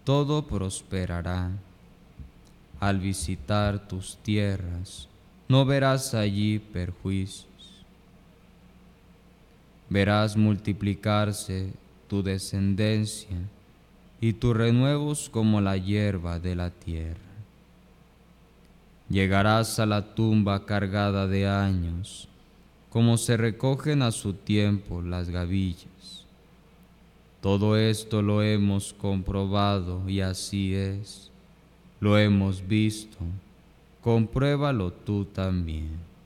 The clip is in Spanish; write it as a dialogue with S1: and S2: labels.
S1: todo prosperará. Al visitar tus tierras, no verás allí perjuicios. Verás multiplicarse tu descendencia y tus renuevos como la hierba de la tierra. Llegarás a la tumba cargada de años, como se recogen a su tiempo las gavillas. Todo esto lo hemos comprobado y así es. Lo hemos visto, compruébalo tú también.